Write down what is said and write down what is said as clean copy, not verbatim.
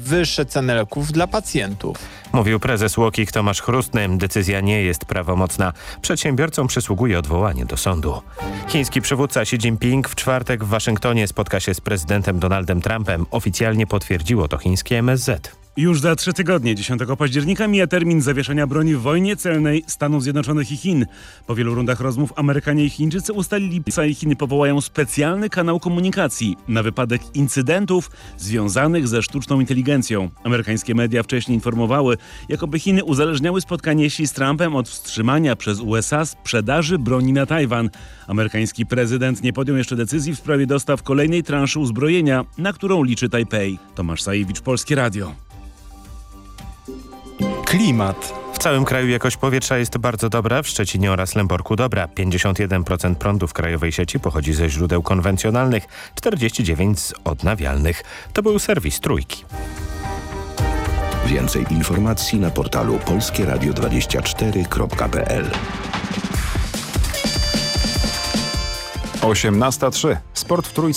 wyższe ceny leków dla pacjentów. Mówił prezes UOKiK Tomasz Chrustny. Decyzja nie jest prawomocna. Przedsiębiorcom przysługuje odwołanie do sądu. Chiński przywódca Xi Jinping w czwartek w Waszyngtonie spotka się z prezydentem Donaldem Trumpem. Oficjalnie potwierdziło to chińskie MSZ. Już za 3 tygodnie, 10 października, mija termin zawieszenia broni w wojnie celnej Stanów Zjednoczonych i Chin. Po wielu rundach rozmów Amerykanie i Chińczycy ustalili, że Chiny powołają specjalny kanał komunikacji na wypadek incydentów związanych ze sztuczną inteligencją. Amerykańskie media wcześniej informowały, jakoby Chiny uzależniały spotkanie Xi z Trumpem od wstrzymania przez USA sprzedaży broni na Tajwan. Amerykański prezydent nie podjął jeszcze decyzji w sprawie dostaw kolejnej transzy uzbrojenia, na którą liczy Tajpej. Tomasz Sajewicz, Polskie Radio. Klimat. W całym kraju jakość powietrza jest bardzo dobra, w Szczecinie oraz Lęborku dobra. 51% prądu w krajowej sieci pochodzi ze źródeł konwencjonalnych, 49% z odnawialnych. To był serwis Trójki. Więcej informacji na portalu polskieradio24.pl. 18:03. Sport w Trójce.